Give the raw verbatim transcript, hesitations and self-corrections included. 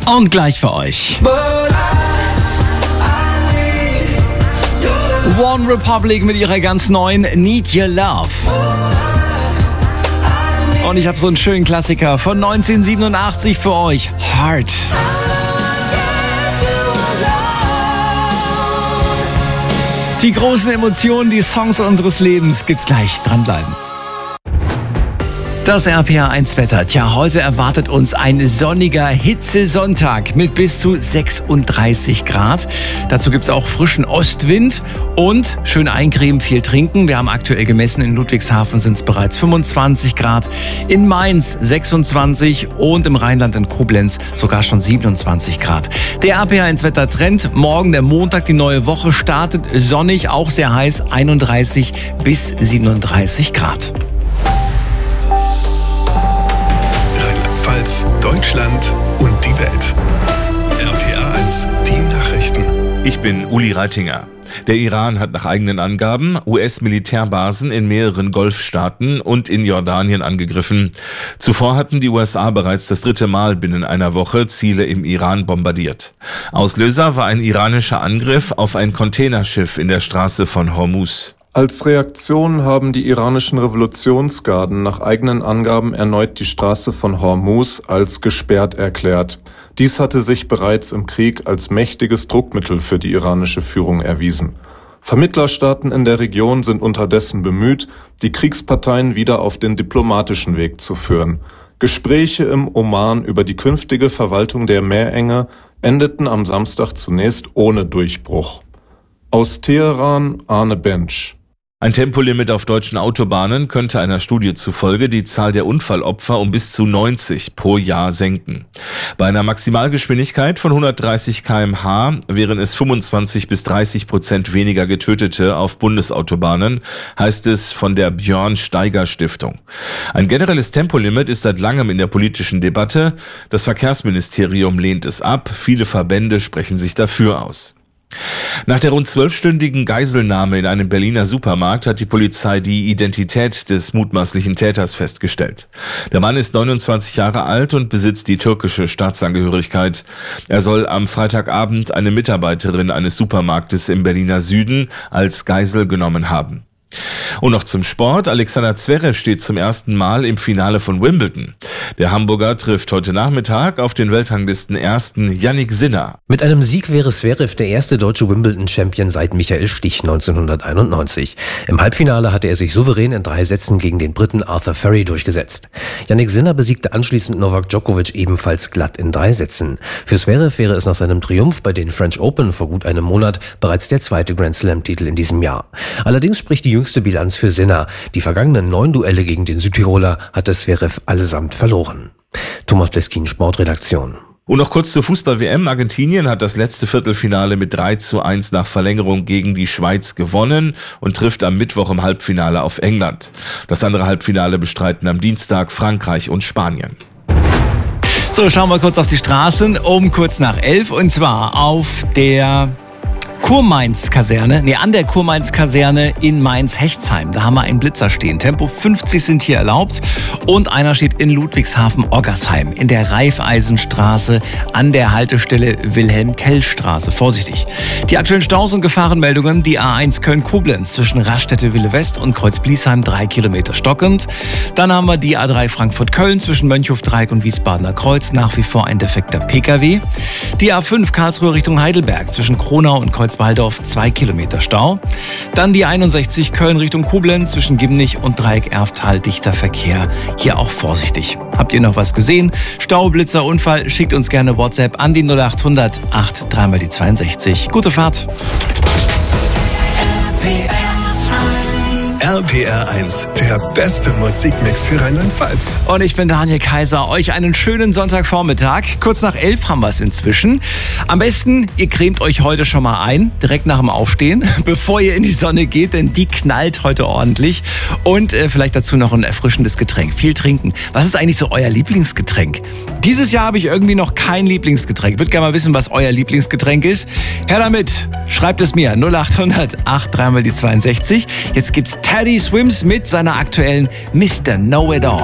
Und gleich für euch One Republic mit ihrer ganz neuen Need Your Love. Und ich habe so einen schönen Klassiker von neunzehnhundertsiebenundachtzig für euch. Heart. Die großen Emotionen, die Songs unseres Lebens gibt's gleich. Dranbleiben. Das R P R eins Wetter. Tja, heute erwartet uns ein sonniger Hitzesonntag mit bis zu sechsunddreißig Grad. Dazu gibt's auch frischen Ostwind und schön eincremen, viel trinken. Wir haben aktuell gemessen, in Ludwigshafen sind es bereits fünfundzwanzig Grad, in Mainz sechsundzwanzig und im Rheinland in Koblenz sogar schon siebenundzwanzig Grad. Der R P R eins Wetter-Trend, morgen der Montag, die neue Woche startet sonnig, auch sehr heiß, einunddreißig bis siebenunddreißig Grad. Deutschland und die Welt. R P R eins, die Nachrichten. Ich bin Uli Reitinger. Der Iran hat nach eigenen Angaben U S-Militärbasen in mehreren Golfstaaten und in Jordanien angegriffen. Zuvor hatten die U S A bereits das dritte Mal binnen einer Woche Ziele im Iran bombardiert. Auslöser war ein iranischer Angriff auf ein Containerschiff in der Straße von Hormuz. Als Reaktion haben die iranischen Revolutionsgarden nach eigenen Angaben erneut die Straße von Hormuz als gesperrt erklärt. Dies hatte sich bereits im Krieg als mächtiges Druckmittel für die iranische Führung erwiesen. Vermittlerstaaten in der Region sind unterdessen bemüht, die Kriegsparteien wieder auf den diplomatischen Weg zu führen. Gespräche im Oman über die künftige Verwaltung der Meerenge endeten am Samstag zunächst ohne Durchbruch. Aus Teheran, Arne Bench. Ein Tempolimit auf deutschen Autobahnen könnte einer Studie zufolge die Zahl der Unfallopfer um bis zu neunzig pro Jahr senken. Bei einer Maximalgeschwindigkeit von hundertdreißig Kilometer pro Stunde wären es fünfundzwanzig bis dreißig Prozent weniger Getötete auf Bundesautobahnen, heißt es von der Björn Steiger Stiftung. Ein generelles Tempolimit ist seit langem in der politischen Debatte. Das Verkehrsministerium lehnt es ab. Viele Verbände sprechen sich dafür aus. Nach der rund zwölfstündigen Geiselnahme in einem Berliner Supermarkt hat die Polizei die Identität des mutmaßlichen Täters festgestellt. Der Mann ist neunundzwanzig Jahre alt und besitzt die türkische Staatsangehörigkeit. Er soll am Freitagabend eine Mitarbeiterin eines Supermarktes im Berliner Süden als Geisel genommen haben. Und noch zum Sport. Alexander Zverev steht zum ersten Mal im Finale von Wimbledon. Der Hamburger trifft heute Nachmittag auf den Weltranglisten-Ersten Jannik Sinner. Mit einem Sieg wäre Zverev der erste deutsche Wimbledon-Champion seit Michael Stich neunzehnhunderteinundneunzig. Im Halbfinale hatte er sich souverän in drei Sätzen gegen den Briten Arthur Furry durchgesetzt. Jannik Sinner besiegte anschließend Novak Djokovic ebenfalls glatt in drei Sätzen. Für Zverev wäre es nach seinem Triumph bei den French Open vor gut einem Monat bereits der zweite Grand-Slam-Titel in diesem Jahr. Allerdings spricht die jüngste Bilanz für Sinner. Die vergangenen neun Duelle gegen den Südtiroler hatte Zverev allesamt verloren. Thomas Pleskin, Sportredaktion. Und noch kurz zur Fußball-W M. Argentinien hat das letzte Viertelfinale mit drei zu eins nach Verlängerung gegen die Schweiz gewonnen und trifft am Mittwoch im Halbfinale auf England. Das andere Halbfinale bestreiten am Dienstag Frankreich und Spanien. So, schauen wir kurz auf die Straßen um kurz nach elf und zwar auf der Kurmainz-Kaserne, nee, an der Kurmainz-Kaserne in Mainz-Hechtsheim. Da haben wir einen Blitzer stehen. Tempo fünfzig sind hier erlaubt und einer steht in Ludwigshafen-Oggersheim in der Raiffeisenstraße an der Haltestelle Wilhelm-Tell-Straße. Vorsichtig. Die aktuellen Staus und Gefahrenmeldungen, die A eins Köln-Koblenz zwischen Raststätte-Wille-West und Kreuz-Bliesheim, drei Kilometer stockend. Dann haben wir die A drei Frankfurt-Köln zwischen Mönchhof-Dreieck und Wiesbadener Kreuz, nach wie vor ein defekter P K W. Die A fünf Karlsruhe Richtung Heidelberg zwischen Kronau und Kreuz Waldorf, zwei Kilometer Stau. Dann die einundsechzig Köln Richtung Koblenz zwischen Gimnich und Dreieck Erftal, dichter Verkehr. Hier auch vorsichtig. Habt ihr noch was gesehen? Stau, Blitzer, Unfall? Schickt uns gerne WhatsApp an die null acht hundert acht drei mal die zweiundsechzig. Gute Fahrt. R P R eins, der beste Musikmix für Rheinland-Pfalz. Und ich bin Daniel Kaiser. Euch einen schönen Sonntagvormittag. Kurz nach elf haben wir es inzwischen. Am besten, ihr cremt euch heute schon mal ein, direkt nach dem Aufstehen, bevor ihr in die Sonne geht, denn die knallt heute ordentlich. Und äh, vielleicht dazu noch ein erfrischendes Getränk. Viel trinken. Was ist eigentlich so euer Lieblingsgetränk? Dieses Jahr habe ich irgendwie noch kein Lieblingsgetränk. Ich würde gerne mal wissen, was euer Lieblingsgetränk ist. Her damit. Schreibt es mir. null acht hundert acht drei mal die zweiundsechzig. Jetzt gibt's Teddy Swims mit seiner aktuellen Mister Know It All.